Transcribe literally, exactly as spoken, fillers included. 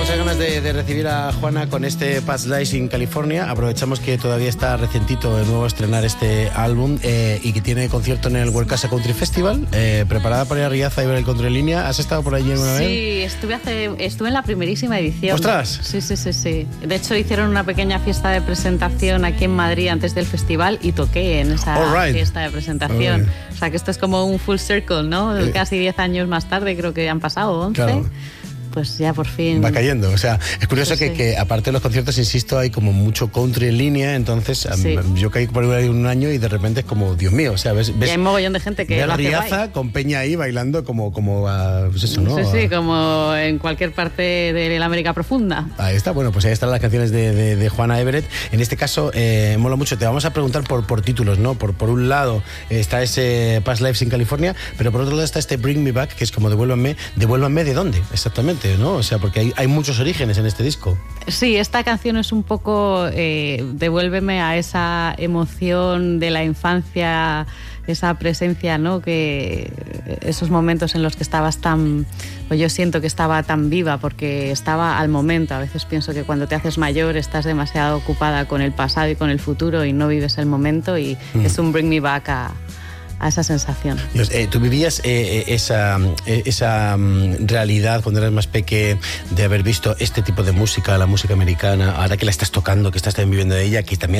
muchas ganas de, de recibir a Juana con este Past Lives in California. Aprovechamos que todavía está recientito de nuevo estrenar este álbum eh, y que tiene concierto en el World Casa Country Festival. Eh, ¿Preparada para ir a Riaza y ver el country en línea? ¿Has estado por allí alguna vez? Sí, estuve, hace, estuve en la primerísima edición. ¡Ostras! Sí, sí, sí, sí. De hecho, hicieron una pequeña fiesta de presentación aquí en Madrid antes del festival y toqué en esa right. fiesta de presentación. Right. O sea, que esto es como un full circle, ¿no? Eh. Casi diez años más tarde, creo que han pasado, once. Claro. Pues ya por fin... Va cayendo, o sea, es curioso Sí, que, sí. que aparte de los conciertos, insisto, hay como mucho country en línea, entonces Sí. yo caí por ahí un año y de repente es como, Dios mío, o sea, ves, Y ves hay mogollón de gente que ves lo hace Riaza guay. con Peña ahí bailando como, como a, pues eso, ¿no? Sí, sí, A- como en cualquier parte de la América profunda. Ahí está, bueno, pues ahí están las canciones de, de, de Juana Everett. En este caso, eh, mola mucho. Te vamos a preguntar por, por títulos, ¿no? Por, por un lado eh, está ese Past Lives in California, pero por otro lado está este Bring Me Back, que es como Devuélvanme. ¿Devuélvanme de dónde? Exactamente, ¿no? O sea, porque hay, hay muchos orígenes en este disco. Sí, esta canción es un poco eh, devuélveme a esa emoción de la infancia, esa presencia, ¿no? Que esos momentos en los que estabas tan, pues yo siento que estaba tan viva porque estaba al momento. A veces pienso que cuando te haces mayor estás demasiado ocupada con el pasado y con el futuro y no vives el momento, y mm. es un bring me back a a esa sensación. Dios, eh, ¿tú vivías eh, esa, eh, esa um, realidad cuando eras más peque de haber visto este tipo de música, la música americana, ahora que la estás tocando, que estás también viviendo de ella, que también